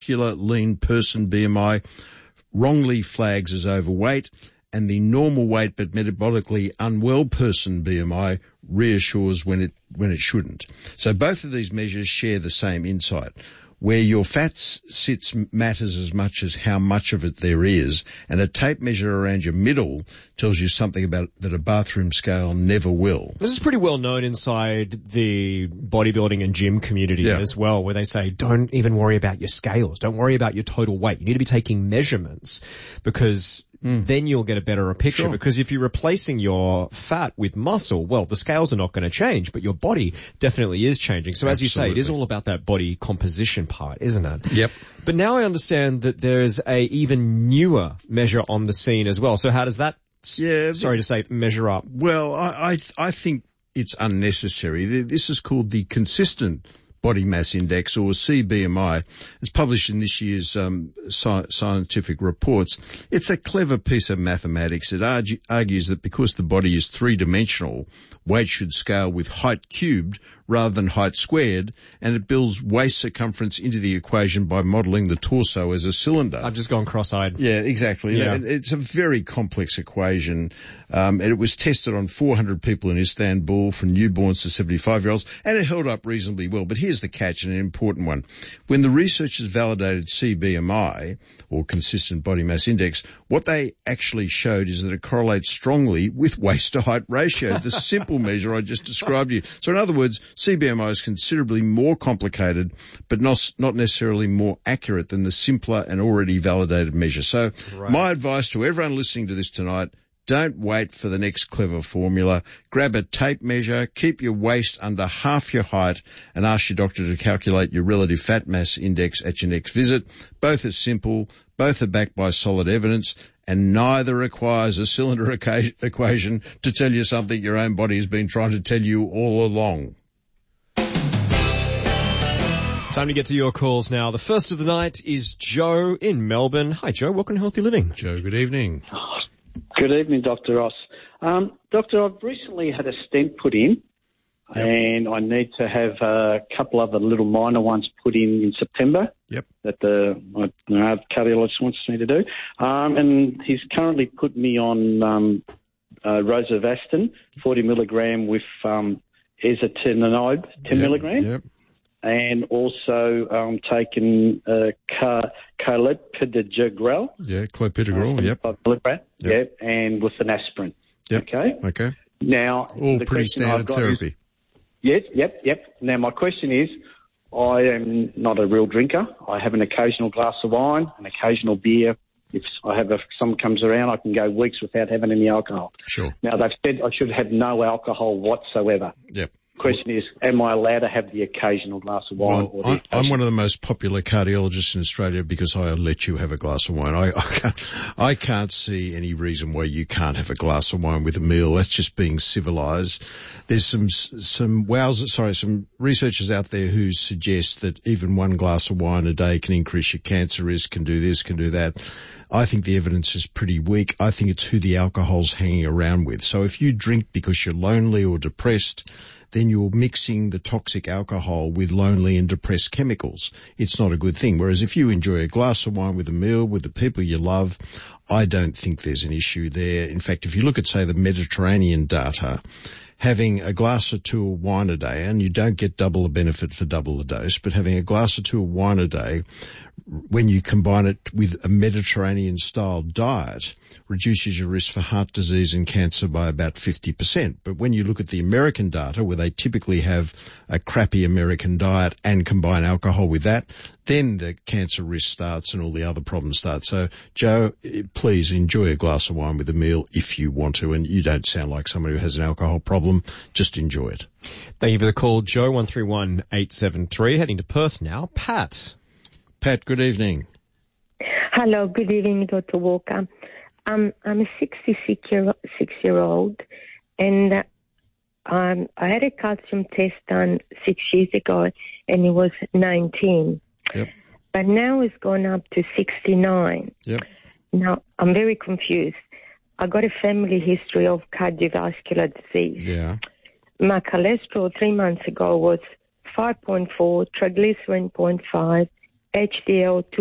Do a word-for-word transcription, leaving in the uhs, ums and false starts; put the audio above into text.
muscular, lean person B M I wrongly flags as overweight, and the normal weight but metabolically unwell person B M I reassures when it when it shouldn't. So both of these measures share the same insight. Where your fat sits matters as much as how much of it there is, and a tape measure around your middle tells you something about that a bathroom scale never will. This is pretty well known inside the bodybuilding and gym community yeah. as well, where they say don't even worry about your scales, don't worry about your total weight. You need to be taking measurements because Mm. then you'll get a better picture. Sure. Because if you're replacing your fat with muscle, well, the scales are not going to change, but your body definitely is changing. So Absolutely. As you say, it is all about that body composition part, isn't it? Yep. But now I understand that there's a even newer measure on the scene as well. So how does that, yeah, sorry to say, measure up? Well, I, I, I think it's unnecessary. This is called the Consistent Body Mass Index, or C B M I. It's published in this year's um, sci- scientific reports. It's a clever piece of mathematics. It argue, argues that because the body is three-dimensional, weight should scale with height cubed rather than height squared, and it builds waist circumference into the equation by modelling the torso as a cylinder. I've just gone cross-eyed. Yeah, exactly. Yeah. It's a very complex equation, um, and it was tested on four hundred people in Istanbul, from newborns to seventy-five-year-olds, and it held up reasonably well. But here's the catch, and an important one. When the researchers validated C B M I, or Consistent Body Mass Index, what they actually showed is that it correlates strongly with waist to height ratio, the simple measure I just described to you. So in other words, C B M I is considerably more complicated, but not, not necessarily more accurate than the simpler and already validated measure. So right. my advice to everyone listening to this tonight, don't wait for the next clever formula. Grab a tape measure, keep your waist under half your height, and ask your doctor to calculate your relative fat mass index at your next visit. Both are simple, both are backed by solid evidence, and neither requires a cylinder equation to tell you something your own body has been trying to tell you all along. Time to get to your calls now. The first of the night is Joe in Melbourne. Hi, Joe. Welcome to Healthy Living. Joe, good evening. Good evening, Doctor Ross. Um, Doctor, I've recently had a stent put in, yep. and I need to have a couple other little minor ones put in in September. Yep. That the my, my cardiologist wants me to do. Um, and he's currently put me on um, uh, Rosuvastatin, forty milligram with um, ezetimibe, ten yep. milligram. Yep. And also um, taken uh, car- clopidogrel. Yeah, clopidogrel, uh, yep. Milligram, yep. Yeah, and with an aspirin. Yep. Okay. Okay. Now, all the pretty standard therapy. Is, yes, yep, yep. Now, my question is, I am not a real drinker. I have an occasional glass of wine, an occasional beer. If I have a, someone comes around, I can go weeks without having any alcohol. Sure. Now, they've said I should have no alcohol whatsoever. Yep. Question is, am I allowed to have the occasional glass of wine? Well, or the I'm one of the most popular cardiologists in Australia because I let you have a glass of wine. I, I, can't, I can't see any reason why you can't have a glass of wine with a meal. That's just being civilised. There's some some wows, sorry, some researchers out there who suggest that even one glass of wine a day can increase your cancer risk, can do this, can do that. I think the evidence is pretty weak. I think it's who the alcohol's hanging around with. So if you drink because you're lonely or depressed, then you're mixing the toxic alcohol with lonely and depressed chemicals. It's not a good thing. Whereas if you enjoy a glass of wine with a meal, with the people you love, I don't think there's an issue there. In fact, if you look at, say, the Mediterranean data, having a glass or two of wine a day, and you don't get double the benefit for double the dose, but having a glass or two of wine a day, when you combine it with a Mediterranean-style diet, reduces your risk for heart disease and cancer by about fifty percent. But when you look at the American data, where they typically have a crappy American diet and combine alcohol with that, then the cancer risk starts and all the other problems start. So, Joe, please enjoy a glass of wine with a meal if you want to, and you don't sound like someone who has an alcohol problem. Just enjoy it. Thank you for the call, Joe, one three one eight seven three. Heading to Perth now. Pat. Pat, good evening. Hello, good evening, Doctor Walker. Um, I'm a sixty-six-year-old, and um, I had a calcium test done six years ago, and it was nineteen. Yep. But now it's gone up to sixty-nine. Yep. Now, I'm very confused. I got a family history of cardiovascular disease. Yeah. My cholesterol three months ago was five point four, triglyceride zero point five, H D L two